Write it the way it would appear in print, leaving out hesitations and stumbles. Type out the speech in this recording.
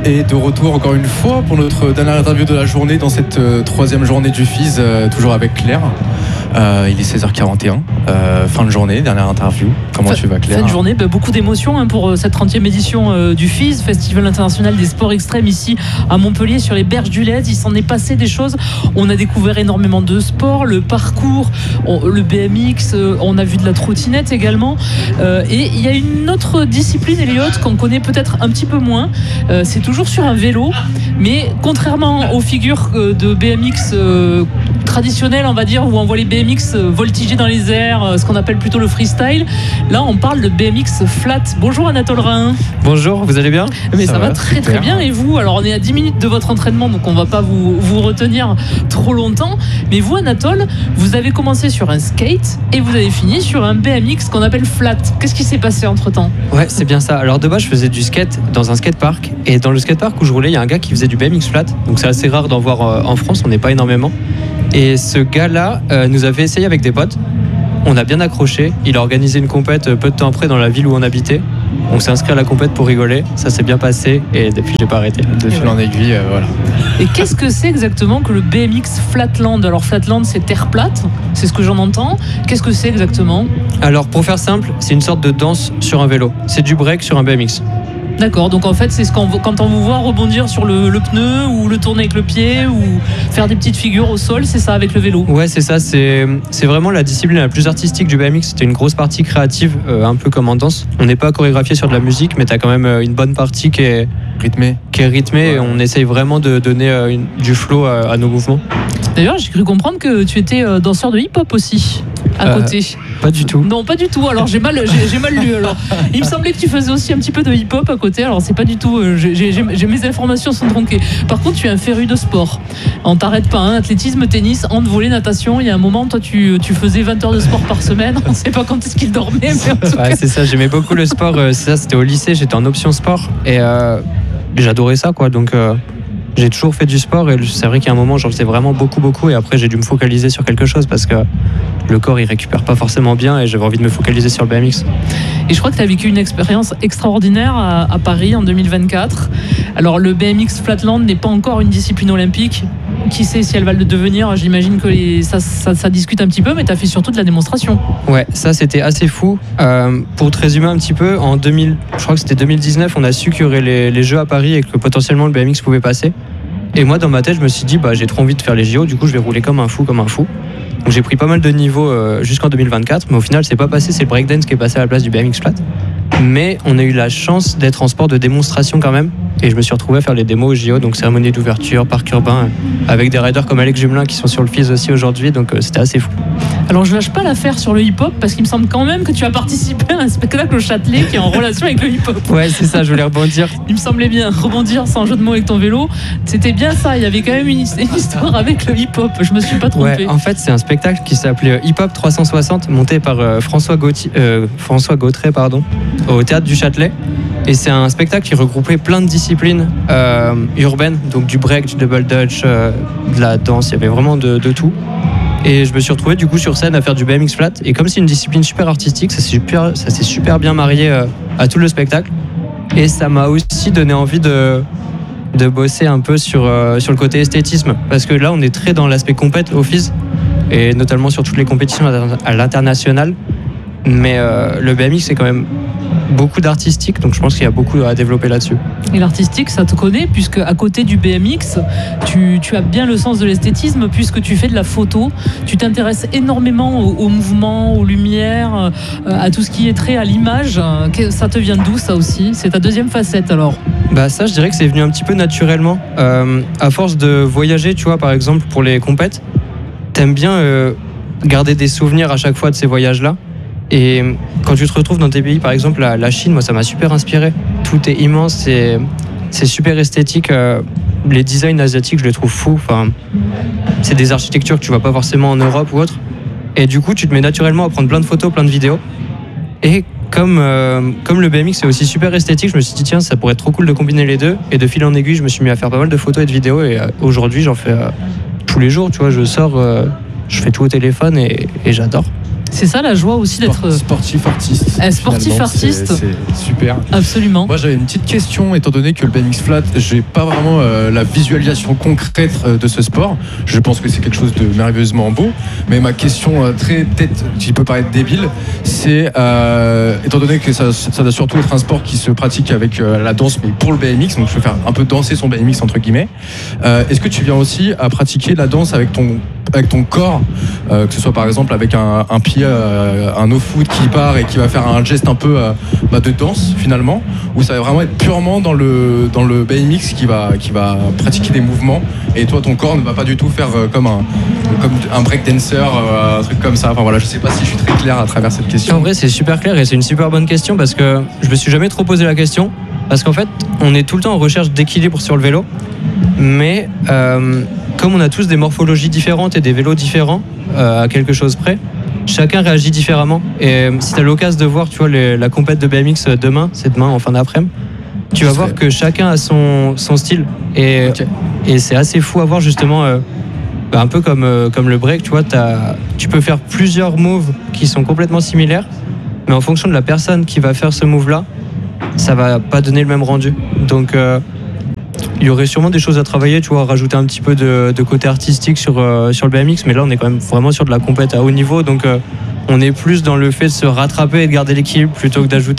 Et de retour encore une fois pour notre dernière interview de la journée dans cette troisième journée du FIS, toujours avec Claire. Il est 16h41, fin de journée, dernière interview. Comment tu vas, Claire ? Fin de journée, beaucoup d'émotions pour cette 30e édition du FIS, Festival international des sports extrêmes ici à Montpellier sur les berges du Lez. Il s'en est passé des choses. On a découvert énormément de sports, le parcours, le BMX, on a vu de la trottinette également. Et il y a une autre discipline, Elliot, qu'on connaît peut-être un petit peu moins. C'est toujours sur un vélo, mais contrairement aux figures de BMX traditionnelles, on va dire, où on voit les BMX voltiger dans les airs, ce qu'on appelle plutôt le freestyle. Là, on parle de BMX flat. Bonjour Anatole Rhin. Bonjour, vous allez bien ? Mais ça va très très bien. Et vous ? Alors, on est à 10 minutes de votre entraînement, donc on ne va pas vous retenir trop longtemps. Mais vous, Anatole, vous avez commencé sur un skate et vous avez fini sur un BMX qu'on appelle flat. Qu'est-ce qui s'est passé entre-temps ? Ouais, c'est bien ça. Alors de base, je faisais du skate dans un skatepark. Et dans le skatepark où je roulais, il y a un gars qui faisait du BMX flat. Donc c'est assez rare d'en voir en France, on n'est pas énormément. Et ce gars-là nous avait essayé avec des potes. On a bien accroché. Il a organisé une compète peu de temps après dans la ville où on habitait. On s'est inscrit à la compète pour rigoler. Ça s'est bien passé et depuis, j'ai pas arrêté. De fil en aiguille, voilà. Et qu'est-ce que c'est exactement que le BMX Flatland ? Alors Flatland, c'est terre plate, c'est ce que j'en entends. Qu'est-ce que c'est exactement ? Alors pour faire simple, c'est une sorte de danse sur un vélo. C'est du break sur un BMX. D'accord, donc en fait c'est quand on vous voit rebondir sur le pneu ou le tourner avec le pied ou faire des petites figures au sol, c'est ça avec le vélo ? Ouais, c'est ça, c'est vraiment la discipline la plus artistique du BMX. C'était une grosse partie créative, un peu comme en danse. On n'est pas chorégraphié sur de la musique, mais t'as quand même une bonne partie qui est rythmée. Ouais. Et on essaye vraiment de donner du flow à nos mouvements. D'ailleurs, j'ai cru comprendre que tu étais danseur de hip-hop aussi, à côté. Pas du tout. Non, pas du tout. Alors, j'ai mal lu. Alors, il me semblait que tu faisais aussi un petit peu de hip-hop à côté. Alors, c'est pas du tout. Mes informations sont tronquées. Par contre, tu es un féru de sport. On t'arrête pas. Athlétisme, tennis, hand, volley, natation. Il y a un moment, toi, tu faisais 20 heures de sport par semaine. On sait pas quand est-ce qu'il dormait. Mais en tout cas... c'est ça. J'aimais beaucoup le sport. Ça, c'était au lycée. J'étais en option sport et j'adorais ça, quoi. Donc. J'ai toujours fait du sport et c'est vrai qu'à un moment j'en faisais vraiment beaucoup et après j'ai dû me focaliser sur quelque chose parce que le corps il récupère pas forcément bien et j'avais envie de me focaliser sur le BMX. Et je crois que tu as vécu une expérience extraordinaire à Paris en 2024. Alors le BMX Flatland n'est pas encore une discipline olympique. Qui sait si elle va le devenir ? J'imagine que ça discute un petit peu, mais tu as fait surtout de la démonstration. Ouais, ça c'était assez fou. Pour te résumer un petit peu, je crois que c'était 2019, on a su qu'il y aurait les Jeux à Paris et que potentiellement le BMX pouvait passer. Et moi dans ma tête je me suis dit j'ai trop envie de faire les JO, du coup je vais rouler comme un fou. Donc j'ai pris pas mal de niveaux jusqu'en 2024, mais au final c'est pas passé, c'est le breakdance qui est passé à la place du BMX flat. Mais on a eu la chance d'être en sport de démonstration quand même. Et je me suis retrouvé à faire les démos au JO, donc cérémonie d'ouverture, parc urbain, avec des riders comme Alex Jumelin qui sont sur le FIS aussi aujourd'hui, donc c'était assez fou. Alors je lâche pas l'affaire sur le hip-hop parce qu'il me semble quand même que tu as participé à un spectacle au Châtelet qui est en relation avec le hip-hop. Ouais, c'est ça, je voulais rebondir. Il me semblait bien, rebondir sans jeu de mots avec ton vélo, c'était bien ça, il y avait quand même une histoire avec le hip-hop, je me suis pas trompé. Ouais, en fait c'est un spectacle qui s'appelait Hip Hop 360, monté par François Gautret au Théâtre du Châtelet. Et c'est un spectacle qui regroupait plein de disciplines urbaines, donc du break, du double dutch, de la danse, il y avait vraiment de tout. Et je me suis retrouvé du coup sur scène à faire du BMX flat. Et comme c'est une discipline super artistique, ça s'est super bien marié à tout le spectacle. Et ça m'a aussi donné envie de bosser un peu sur le côté esthétisme. Parce que là, on est très dans l'aspect compète au FIS, et notamment sur toutes les compétitions à l'international. Mais le BMX, c'est quand même beaucoup d'artistique, donc je pense qu'il y a beaucoup à développer là-dessus. Et l'artistique, ça te connaît, puisque à côté du BMX, tu as bien le sens de l'esthétisme, puisque tu fais de la photo, tu t'intéresses énormément aux mouvements, aux lumières, à tout ce qui est trait à l'image. Ça te vient d'où, ça aussi ? C'est ta deuxième facette, alors ? Ça, je dirais que c'est venu un petit peu naturellement. À force de voyager, tu vois, par exemple, pour les compètes, t'aimes bien garder des souvenirs à chaque fois de ces voyages-là. Et quand tu te retrouves dans tes pays, par exemple la Chine, moi ça m'a super inspiré. Tout est immense, c'est super esthétique. Les designs asiatiques, je les trouve fous. Enfin, c'est des architectures que tu vois pas forcément en Europe ou autre. Et du coup, tu te mets naturellement à prendre plein de photos, plein de vidéos. Et comme le BMX c'est aussi super esthétique, je me suis dit tiens, ça pourrait être trop cool de combiner les deux. Et de fil en aiguille, je me suis mis à faire pas mal de photos et de vidéos. Et aujourd'hui, j'en fais tous les jours. Tu vois, je sors, je fais tout au téléphone et j'adore. C'est ça la joie aussi d'être sportif artiste. sportif Finalement, artiste. C'est super. Absolument. Moi j'avais une petite question, étant donné que le BMX flat, j'ai pas vraiment la visualisation concrète de ce sport. Je pense que c'est quelque chose de merveilleusement beau, mais ma question très peut-être qui peut paraître débile, c'est étant donné que ça doit surtout être un sport qui se pratique avec la danse, mais pour le BMX, donc je veux faire un peu danser son BMX entre guillemets. Est-ce que tu viens aussi à pratiquer la danse avec ton corps, que ce soit par exemple avec un pied, un no-foot qui part et qui va faire un geste un peu de danse finalement, ou ça va vraiment être purement dans le BMX qui va pratiquer des mouvements, et toi ton corps ne va pas du tout faire comme un breakdancer, un truc comme ça. Enfin voilà, je sais pas si je suis très clair à travers cette question. En vrai, c'est super clair et c'est une super bonne question parce que je me suis jamais trop posé la question, parce qu'en fait on est tout le temps en recherche d'équilibre sur le vélo, mais comme on a tous des morphologies différentes et des vélos différents à quelque chose près, chacun réagit différemment. Et si tu as l'occasion de voir, tu vois, la compète de BMX c'est demain en fin d'après-midi, tu vas voir que chacun a son style. Et c'est assez fou à voir justement, un peu comme le break, tu vois, tu peux faire plusieurs moves qui sont complètement similaires, mais en fonction de la personne qui va faire ce move-là, ça va pas donner le même rendu. Donc il y aurait sûrement des choses à travailler, tu vois, rajouter un petit peu de côté artistique sur le BMX, mais là on est quand même vraiment sur de la compète à haut niveau, donc on est plus dans le fait de se rattraper et de garder l'équilibre plutôt que d'ajouter